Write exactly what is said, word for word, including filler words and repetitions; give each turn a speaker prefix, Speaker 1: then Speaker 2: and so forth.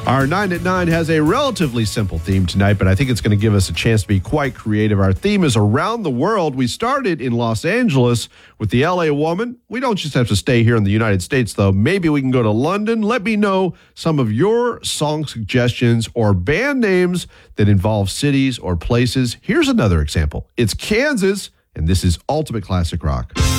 Speaker 1: Our nine at nine has a relatively simple theme tonight, but I think it's going to give us a chance to be quite creative. Our theme is around the world. We started in Los Angeles with the L A Woman. We don't just have to stay here in the United States, though. Maybe we can go to London. Let me know some of your song suggestions or band names that involve cities or places. Here's another example. It's Kansas, and this is Ultimate Classic Rock.